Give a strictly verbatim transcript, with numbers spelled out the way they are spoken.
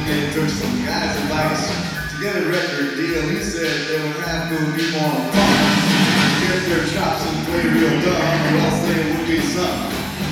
they took some guy's advice to get a record deal. He said they would have to be more fun, get their chops and play real dumb, or else they would be some